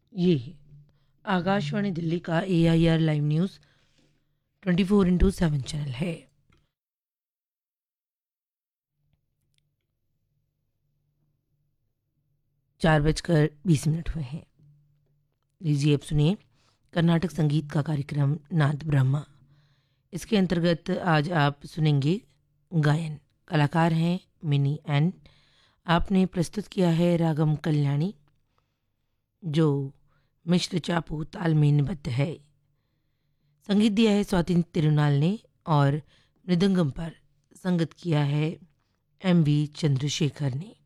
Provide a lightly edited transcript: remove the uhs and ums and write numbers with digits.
ये आकाशवाणी दिल्ली का AIR live news 24/7 channel है। 4:20 हुए हैं। लीजिए अब सुनिए कर्नाटक संगीत का कार्यक्रम नाद ब्रह्मा। इसके अंतर्गत आज आप सुनेंगे गायन। कलाकार हैं मिनी एन। आपने प्रस्तुत किया है रागम कल्याणी, जो मिश्र चापू ताल में निबद्ध है। संगीत दिया है स्वाति तिरुनाल ने और मृदंगम पर संगत किया है MV चंद्रशेखर ने।